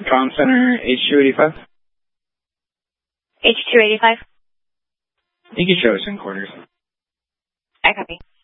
Comm Center, H285. H285. You can show us in quarters. I copy.